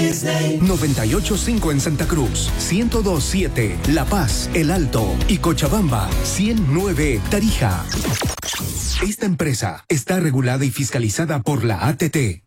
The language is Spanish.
Disney. 98.5 en Santa Cruz, 102.7 La Paz, El Alto y Cochabamba, 100.9 Tarija. Esta empresa está regulada y fiscalizada por la ATT.